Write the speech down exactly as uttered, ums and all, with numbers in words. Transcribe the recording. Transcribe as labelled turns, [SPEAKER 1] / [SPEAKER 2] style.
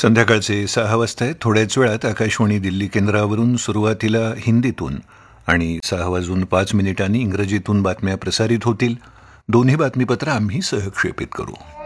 [SPEAKER 1] संध्याकाळचे सहा वाजता आहे. थोड्याच वेळात आकाशवाणी दिल्ली केंद्रावरून सुरुवातीला हिंदीतून आणि सहा वाजून पाच मिनिटांनी इंग्रजीतून बातम्या प्रसारित होतील. दोन्ही बातमीपत्र आम्ही सहक्षेपित करू.